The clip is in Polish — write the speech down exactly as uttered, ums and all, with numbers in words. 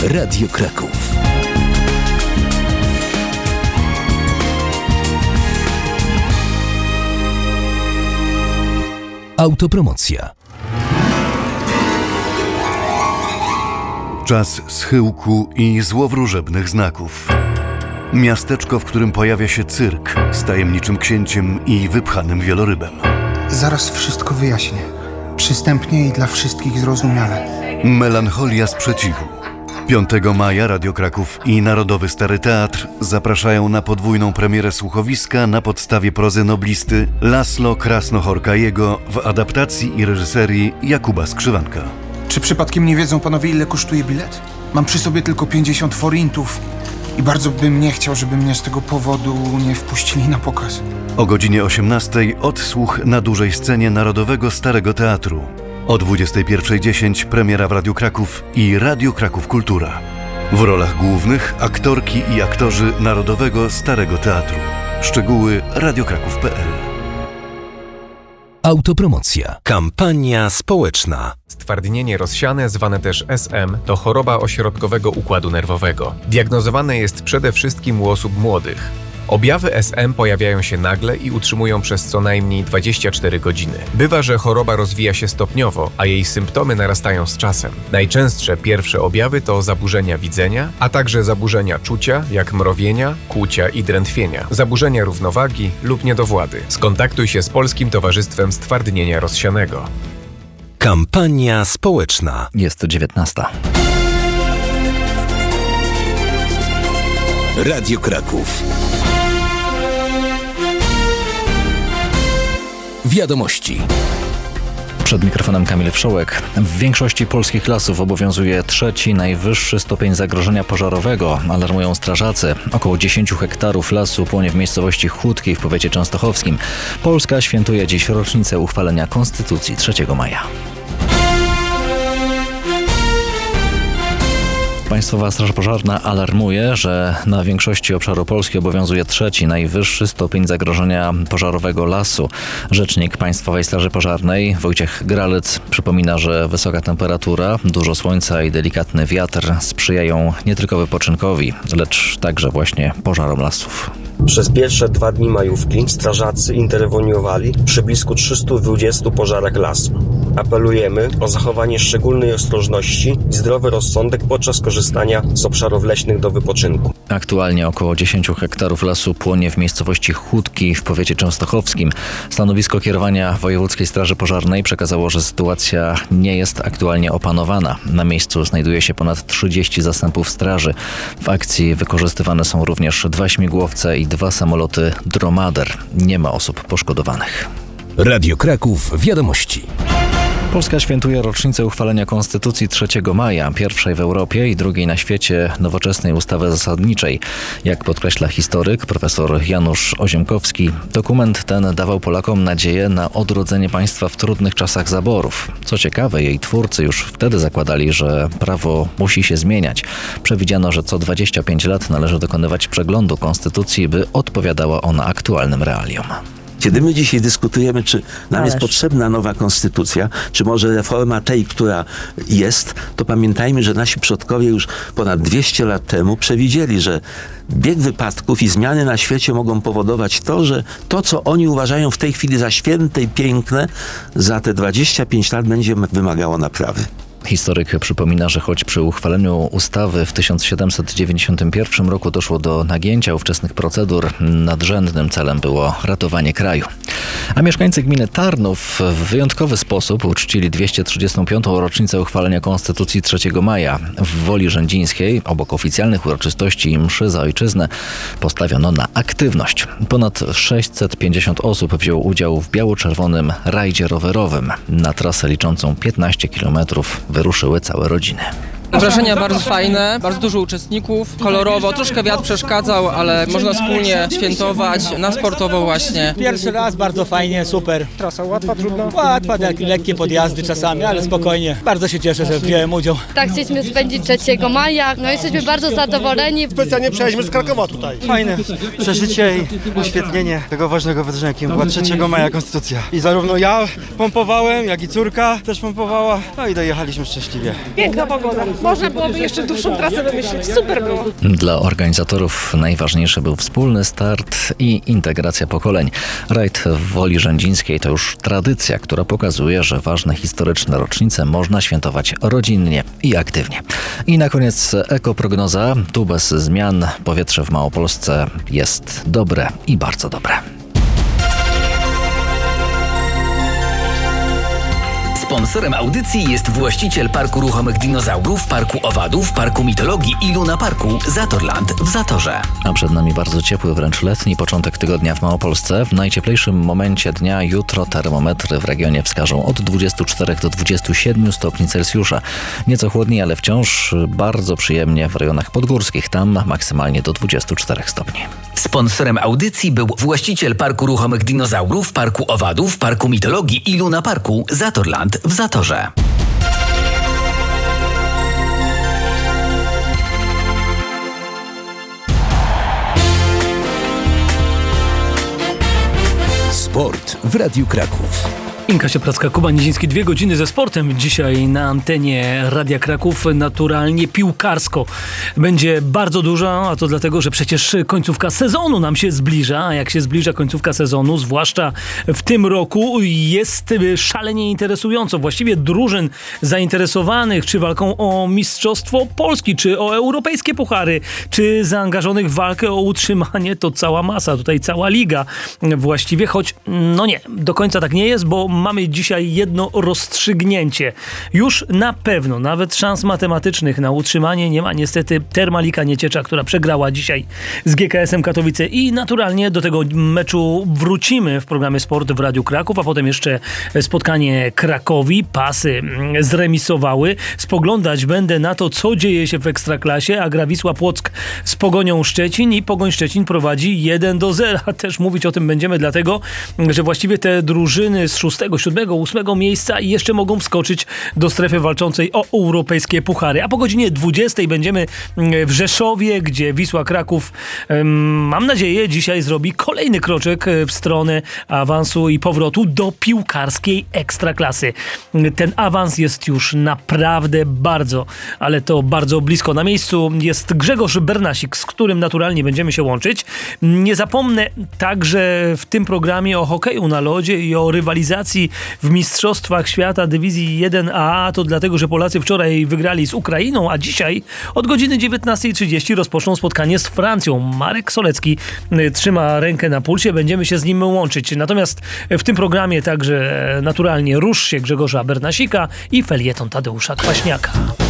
Radio Kraków. Autopromocja. Czas schyłku i złowróżebnych znaków. Miasteczko, w którym pojawia się cyrk z tajemniczym księciem i wypchanym wielorybem. Zaraz wszystko wyjaśnię. Przystępnie i dla wszystkich zrozumiale. Melancholia sprzeciwu. piątego maja Radio Kraków i Narodowy Stary Teatr zapraszają na podwójną premierę słuchowiska na podstawie prozy noblisty Laszlo Krasno-Horkajego w adaptacji i reżyserii Jakuba Skrzywanka. Czy przypadkiem nie wiedzą panowie, ile kosztuje bilet? Mam przy sobie tylko pięćdziesiąt forintów i bardzo bym nie chciał, żeby mnie z tego powodu nie wpuścili na pokaz. O godzinie osiemnastej odsłuch na dużej scenie Narodowego Starego Teatru. O dwudziestej pierwszej dziesięć premiera w Radiu Kraków i Radio Kraków Kultura. W rolach głównych aktorki i aktorzy Narodowego Starego Teatru. Szczegóły radiokraków kropka p l. Autopromocja. Kampania społeczna. Stwardnienie rozsiane, zwane też S M, to choroba ośrodkowego układu nerwowego. Diagnozowane jest przede wszystkim u osób młodych. Objawy S M pojawiają się nagle i utrzymują przez co najmniej dwadzieścia cztery godziny. Bywa, że choroba rozwija się stopniowo, a jej symptomy narastają z czasem. Najczęstsze pierwsze objawy to zaburzenia widzenia, a także zaburzenia czucia, jak mrowienia, kłucia i drętwienia, zaburzenia równowagi lub niedowłady. Skontaktuj się z Polskim Towarzystwem Stwardnienia Rozsianego. Kampania społeczna. Jest dziewiętnasta. Radio Kraków. Wiadomości. Przed mikrofonem Kamil Wszołek. W większości polskich lasów obowiązuje trzeci, najwyższy stopień zagrożenia pożarowego. Alarmują strażacy. Około dziesięć hektarów lasu płonie w miejscowości Chłódki w powiecie częstochowskim. Polska świętuje dziś rocznicę uchwalenia Konstytucji trzeciego maja. Państwowa Straż Pożarna alarmuje, że na większości obszaru Polski obowiązuje trzeci, najwyższy stopień zagrożenia pożarowego lasu. Rzecznik Państwowej Straży Pożarnej Wojciech Gralec przypomina, że wysoka temperatura, dużo słońca i delikatny wiatr sprzyjają nie tylko wypoczynkowi, lecz także właśnie pożarom lasów. Przez pierwsze dwa dni majówki strażacy interweniowali przy blisko trzystu dwudziestu pożarach lasu. Apelujemy o zachowanie szczególnej ostrożności i zdrowy rozsądek podczas korzystania z obszarów leśnych do wypoczynku. Aktualnie około dziesięć hektarów lasu płonie w miejscowości Chłódki w powiecie częstochowskim. Stanowisko kierowania Wojewódzkiej Straży Pożarnej przekazało, że sytuacja nie jest aktualnie opanowana. Na miejscu znajduje się ponad trzydzieści zastępów straży. W akcji wykorzystywane są również dwa śmigłowce i dwa samoloty Dromader. Nie ma osób poszkodowanych. Radio Kraków. Wiadomości. Polska świętuje rocznicę uchwalenia Konstytucji trzeciego maja, pierwszej w Europie i drugiej na świecie nowoczesnej ustawy zasadniczej. Jak podkreśla historyk profesor Janusz Oziemkowski, dokument ten dawał Polakom nadzieję na odrodzenie państwa w trudnych czasach zaborów. Co ciekawe, jej twórcy już wtedy zakładali, że prawo musi się zmieniać. Przewidziano, że co dwadzieścia pięć lat należy dokonywać przeglądu konstytucji, by odpowiadała ona aktualnym realiom. Kiedy my dzisiaj dyskutujemy, czy nam Ależ. jest potrzebna nowa konstytucja, czy może reforma tej, która jest, to pamiętajmy, że nasi przodkowie już ponad dwieście lat temu przewidzieli, że bieg wypadków i zmiany na świecie mogą powodować to, że to, co oni uważają w tej chwili za święte i piękne, za te dwadzieścia pięć lat będzie wymagało naprawy. Historyk przypomina, że choć przy uchwaleniu ustawy w tysiąc siedemset dziewięćdziesiątym pierwszym roku doszło do nagięcia ówczesnych procedur, nadrzędnym celem było ratowanie kraju. A mieszkańcy gminy Tarnów w wyjątkowy sposób uczcili dwieście trzydziestą piątą rocznicę uchwalenia Konstytucji trzeciego maja. W Woli Rzędzińskiej, obok oficjalnych uroczystości i mszy za ojczyznę, postawiono na aktywność. Ponad sześćset pięćdziesiąt osób wzięło udział w biało-czerwonym rajdzie rowerowym. Na trasę liczącą piętnaście kilometrów wyruszyły całe rodziny. Wrażenia bardzo fajne, bardzo dużo uczestników, kolorowo, troszkę wiatr przeszkadzał, ale można wspólnie świętować, na sportowo właśnie. Pierwszy raz, bardzo fajnie, super. Trasa łatwa, trudna? Łatwa, tak, lekkie podjazdy czasami, ale spokojnie. Bardzo się cieszę, że wziąłem udział. Tak, chcieliśmy spędzić trzeciego maja, no jesteśmy bardzo zadowoleni. Specjalnie przyjechaliśmy z Krakowa tutaj. Fajne przeżycie i uświetnienie tego ważnego wydarzenia, jakim była trzeciego maja Konstytucja. I zarówno ja pompowałem, jak i córka też pompowała, no i dojechaliśmy szczęśliwie. Piękna pogoda. Można byłoby jeszcze dłuższą trasę wymyślić. Super było. Dla organizatorów najważniejszy był wspólny start i integracja pokoleń. Rajd w Woli Rzędzińskiej to już tradycja, która pokazuje, że ważne historyczne rocznice można świętować rodzinnie i aktywnie. I na koniec ekoprognoza. Tu bez zmian powietrze w Małopolsce jest dobre i bardzo dobre. Sponsorem audycji jest właściciel Parku Ruchomych Dinozaurów, Parku Owadów, Parku Mitologii i Luna Parku Zatorland w Zatorze. A przed nami bardzo ciepły, wręcz letni początek tygodnia w Małopolsce. W najcieplejszym momencie dnia jutro termometry w regionie wskażą od dwudziestu czterech do dwudziestu siedmiu stopni Celsjusza. Nieco chłodniej, ale wciąż bardzo przyjemnie w rejonach podgórskich. Tam maksymalnie do dwudziestu czterech stopni. Sponsorem audycji był właściciel Parku Ruchomych Dinozaurów, Parku Owadów, Parku Mitologii i Luna Parku Zatorland w Zatorze. Sport w Radiu Kraków. Inka Siepracka, Kuba Niziński, dwie godziny ze sportem. Dzisiaj na antenie Radia Kraków naturalnie piłkarsko. Będzie bardzo dużo, a to dlatego, że przecież końcówka sezonu nam się zbliża, a jak się zbliża końcówka sezonu, zwłaszcza w tym roku, jest szalenie interesująco. Właściwie drużyn zainteresowanych, czy walką o Mistrzostwo Polski, czy o europejskie puchary, czy zaangażowanych w walkę o utrzymanie, to cała masa, tutaj cała liga właściwie, choć no nie, do końca tak nie jest, bo mamy dzisiaj jedno rozstrzygnięcie. Już na pewno, nawet szans matematycznych na utrzymanie nie ma niestety Termalika Nieciecza, która przegrała dzisiaj z G K S-em Katowice i naturalnie do tego meczu wrócimy w programie Sport w Radiu Kraków, a potem jeszcze spotkanie Krakowi. Pasy zremisowały. Spoglądać będę na to, co dzieje się w Ekstraklasie, a gra Wisła Płock z Pogonią Szczecin i Pogoń Szczecin prowadzi jeden do zera. Też mówić o tym będziemy dlatego, że właściwie te drużyny z szóstego, siódmego, ósmego miejsca i jeszcze mogą wskoczyć do strefy walczącej o europejskie puchary. A po godzinie dwudziestej będziemy w Rzeszowie, gdzie Wisła Kraków, mam nadzieję, dzisiaj zrobi kolejny kroczek w stronę awansu i powrotu do piłkarskiej Ekstraklasy. Ten awans jest już naprawdę bardzo, ale to bardzo blisko. Na miejscu jest Grzegorz Bernasik, z którym naturalnie będziemy się łączyć. Nie zapomnę także w tym programie o hokeju na lodzie i o rywalizacji w Mistrzostwach Świata Dywizji jeden A. To dlatego, że Polacy wczoraj wygrali z Ukrainą, a dzisiaj od godziny dziewiętnastej trzydzieści rozpoczną spotkanie z Francją. Marek Solecki trzyma rękę na pulsie, będziemy się z nim łączyć. Natomiast w tym programie także naturalnie rusz się Grzegorza Bernasika i felieton Tadeusza Kwaśniaka.